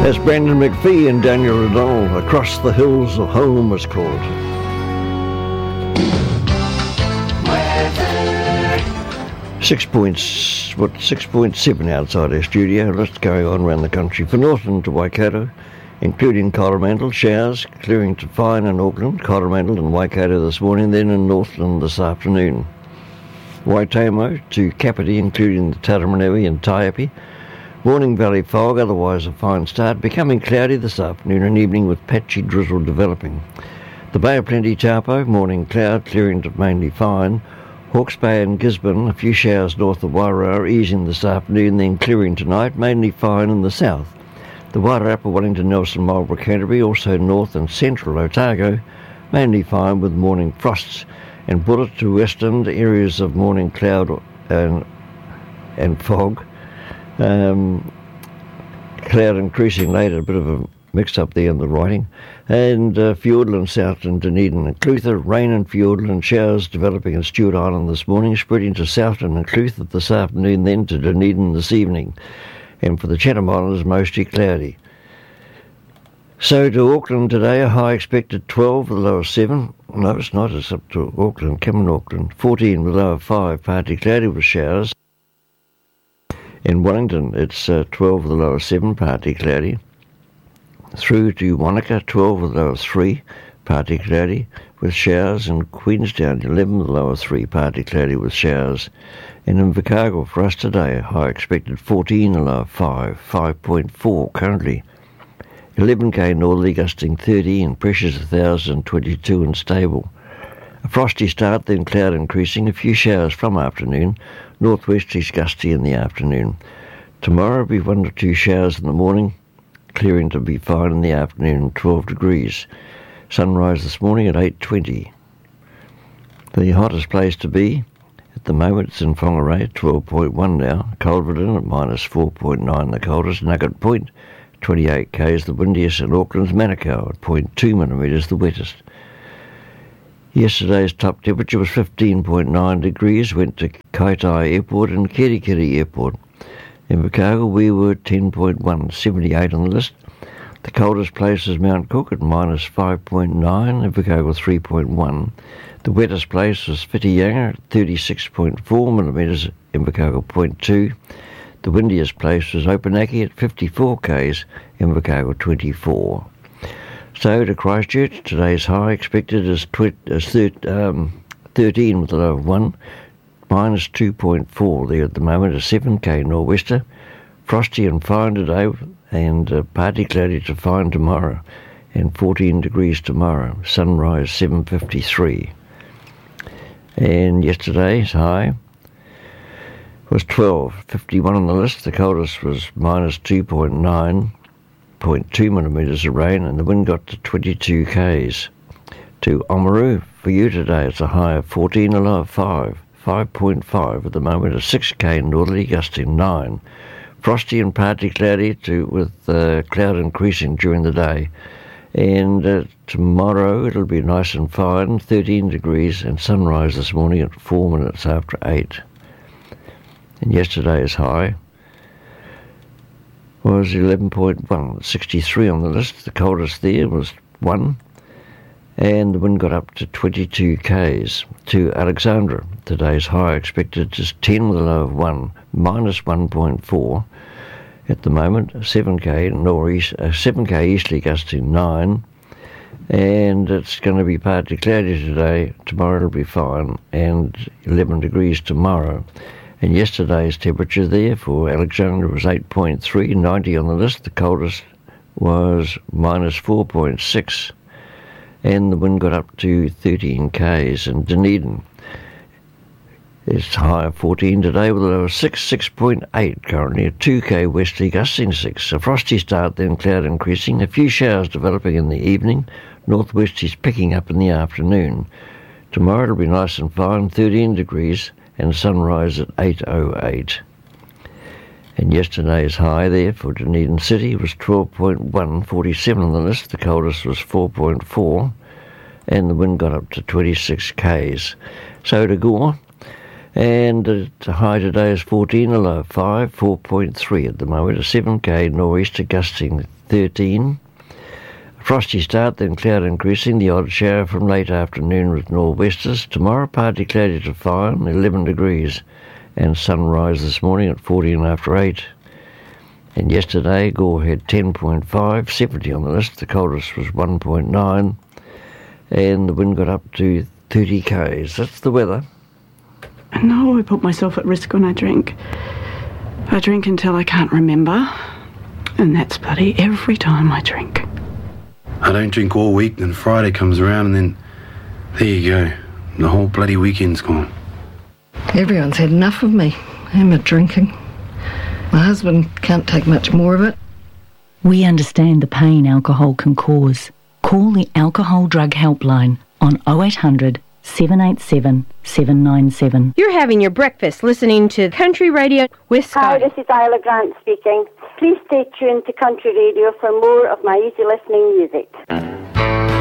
As Brendan McPhee and Daniel O'Donnell, Across the Hills of Home was called. Weather. 6.7 outside our studio. Lots going on around the country. For Northland to Waikato, including Coromandel, showers clearing to fine in Auckland, Coromandel and Waikato this morning, then in Northland this afternoon. Waitomo to Kapiti, including the Taramanui and Taiapi. Morning valley fog, otherwise a fine start, becoming cloudy this afternoon and evening with patchy drizzle developing. The Bay of Plenty, Taupo, morning cloud, clearing to mainly fine. Hawke's Bay and Gisborne, a few showers north of Wairarapa, easing this afternoon, then clearing tonight, mainly fine in the south. The Wairarapa, Wellington, Nelson, Marlborough, Canterbury, also north and central Otago, mainly fine with morning frosts. And Buddha to Western, areas of morning cloud and fog. Cloud increasing later, a bit of a mix-up there in the writing. And Fiordland, south in Dunedin and Clutha, rain in Fiordland, showers developing in Stewart Island this morning, spreading to Southland and Clutha this afternoon, then to Dunedin this evening. And for the Chatham Islands, mostly cloudy. So to Auckland today, a high expected 12 with a low of 7. No, it's not, it's up to Auckland, Cameron, Auckland. 14 with a low of 5, partly cloudy with showers. In Wellington, it's 12 with a low of 7, partly cloudy. Through to Wanaka, 12 with a low of 3, partly cloudy with showers. In Queenstown, 11 with a low of 3, partly cloudy with showers. And in Invercargill for us today, high expected 14, a low of 5, 5.4 currently. 11k northerly gusting 30 and pressures 1,022 and stable. A frosty start, then cloud increasing, a few showers from afternoon, northwesterlies gusty in the afternoon. Tomorrow will be 1 to 2 showers in the morning, clearing to be fine in the afternoon, 12 degrees. Sunrise this morning at 8:20. The hottest place to be at the moment it's in Whangarei, 12.1 now. Culverden at minus 4.9, the coldest. Nugget Point, 28 k's, the windiest. In Auckland's Manukau at 0.2 millimetres, the wettest. Yesterday's top temperature was 15.9 degrees, went to Kaitai Airport and Kerikeri Airport. In Invercargill we were 10.1, 78 on the list. The coldest place is Mount Cook at minus 5.9, Invercargill 3.1. The wettest place was Whitianga at 36.4 millimetres, Invercargill 0.2. The windiest place was Opunake at 54 k's, Invercargill 24. So to Christchurch, today's high expected is 13 with a low of 1, minus 2.4 there at the moment, a 7k nor'wester. Frosty and fine today, and partly cloudy to fine tomorrow, and 14 degrees tomorrow. Sunrise 7:53. And yesterday's high was 12, 51 on the list. The coldest was minus 2.9. 0.2 millimetres of rain, and the wind got to 22 k's. To Oamaru, for you today, it's a high of 14, a low of 5, 5.5 at the moment, a 6k northerly gusting 9. Frosty and partly cloudy with cloud increasing during the day. And tomorrow it'll be nice and fine, 13 degrees, and sunrise this morning at 4 minutes after 8. And yesterday's high was 11.1, 63 on the list. The coldest there was 1, and the wind got up to 22 k's. To Alexandra, today's high expected is 10 with a low of 1, minus 1.4 at the moment, 7k easterly gusting 9, and it's going to be partly cloudy today. Tomorrow it'll be fine, and 11 degrees tomorrow. And yesterday's temperature there for Alexandra was 8.3, 90 on the list. The coldest was minus 4.6, and the wind got up to 13 k's. And Dunedin, it's high of 14 today with a low of 6, 6.8 currently, a 2k westerly gusting 6. A frosty start, then cloud increasing, a few showers developing in the evening, northwesterlies picking up in the afternoon. Tomorrow it'll be nice and fine, 13 degrees, and sunrise at 8:08. And yesterday's high there for Dunedin City was 12.1, 47 on the list. The coldest was 4.4, and the wind got up to 26 k's. So to Gore, And the high today is 14, a low of 5, 4.3 at the moment. A 7k nor'easter gusting 13. Frosty start, then cloud increasing, the odd shower from late afternoon with nor'westers. Tomorrow partly cloudy to fine, 11 degrees, and sunrise this morning at 14 after 8. And yesterday, Gore had 10.5, 70 on the list. The coldest was 1.9, and the wind got up to 30 k's. That's the weather. I know I put myself at risk when I drink. I drink until I can't remember, and that's bloody every time I drink. I don't drink all week, then Friday comes around and then there you go. The whole bloody weekend's gone. Everyone's had enough of me and my drinking. My husband can't take much more of it. We understand the pain alcohol can cause. Call the Alcohol Drug Helpline on 0800 787 797. You're having your breakfast listening to Country Radio with Sky. Hi, this is Isla Grant speaking. Please stay tuned to Country Radio for more of my easy listening music.